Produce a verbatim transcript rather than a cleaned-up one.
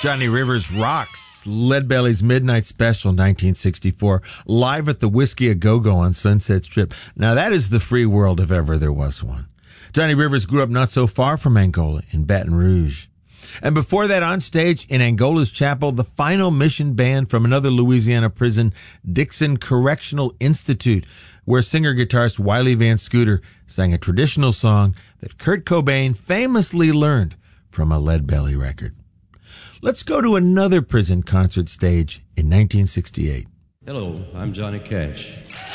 Johnny Rivers rocks Leadbelly's Midnight Special nineteen sixty-four, live at the Whiskey A Go-Go on Sunset Strip. Now that is the free world if ever there was one. Johnny Rivers grew up not so far from Angola in Baton Rouge. And before that, on stage in Angola's chapel, the final mission band from another Louisiana prison, Dixon Correctional Institute, where singer-guitarist Wiley Van Scooter sang a traditional song that Kurt Cobain famously learned from a Leadbelly record. Let's go to another prison concert stage in nineteen sixty-eight. Hello, I'm Johnny Cash.